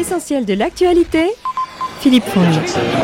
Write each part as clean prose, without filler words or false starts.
l'essentiel de l'actualité, Philippe Fonge.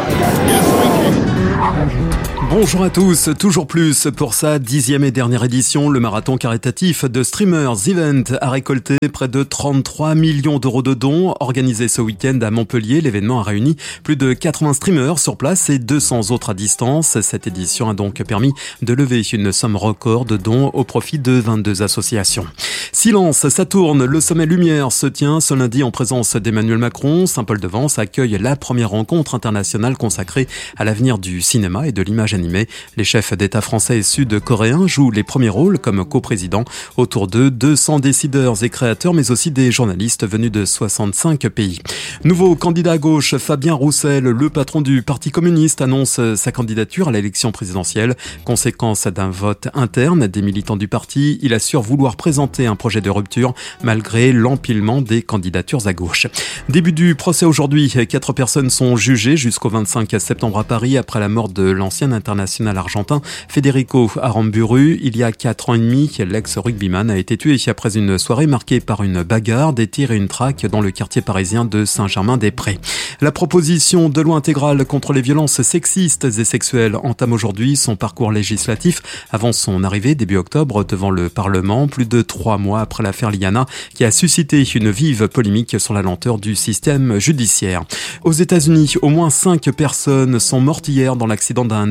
Bonjour à tous, toujours plus pour sa 10e et dernière édition, le marathon caritatif de Streamers Event a récolté près de 33 millions d'euros de dons. Organisé ce week-end à Montpellier, l'événement a réuni plus de 80 streamers sur place et 200 autres à distance. Cette édition a donc permis de lever une somme record de dons au profit de 22 associations. Silence, ça tourne. Le sommet Lumière se tient ce lundi en présence d'Emmanuel Macron. Saint-Paul-de-Vence accueille la première rencontre internationale consacrée à l'avenir du cinéma et de l'image animée. Les chefs d'État français et sud-coréens jouent les premiers rôles comme coprésidents. Autour d'eux, 200 décideurs et créateurs, mais aussi des journalistes venus de 65 pays. Nouveau candidat à gauche, Fabien Roussel, le patron du Parti communiste, annonce sa candidature à l'élection présidentielle. Conséquence d'un vote interne des militants du parti, il assure vouloir présenter un projet de rupture malgré l'empilement des candidatures à gauche. Début du procès aujourd'hui, 4 personnes sont jugées jusqu'au 25 septembre à Paris après la mort de l'ancien international argentin Federico Aramburu. Il y a 4 ans et demi, l'ex-rugbyman a été tué après une soirée marquée par une bagarre, des tirs et une traque dans le quartier parisien de Saint-Germain-des-Prés. La proposition de loi intégrale contre les violences sexistes et sexuelles entame aujourd'hui son parcours législatif avant son arrivée début octobre devant le Parlement, plus de 3 mois après l'affaire Liana qui a suscité une vive polémique sur la lenteur du système judiciaire. Aux États-Unis, au moins 5 personnes sont mortes hier dans l'accident d'un